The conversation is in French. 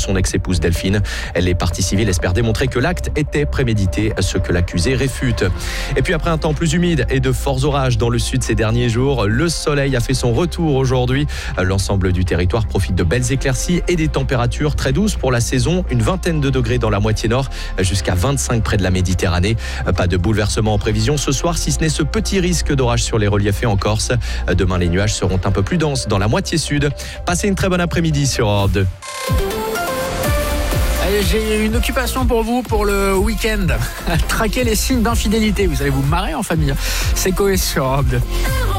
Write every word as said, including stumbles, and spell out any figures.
son ex-épouse Delphine. Les parties civiles espèrent démontrer que l'acte était prémédité, ce que l'accusé réfute. Et puis après un temps plus humide et de forts orages dans le sud ces derniers jours, le soleil a fait son retour aujourd'hui. L'ensemble du territoire profite de belles éclaircies et des températures très douces pour la saison. Une vingtaine de degrés dans la moitié nord, jusqu'à vingt-cinq près de la Méditerranée. Pas de bouleversement en prévision ce soir, si ce n'est ce petit risque d'orage sur les reliefs et en Corse. Demain, les nuages seront un peu plus denses dans la moitié sud. Passez une très bonne après-midi sur Europe deux. Allez, j'ai une occupation pour vous pour le week-end. Traquer les signes d'infidélité. Vous allez vous marrer en famille. C'est Coé sur Europe deux.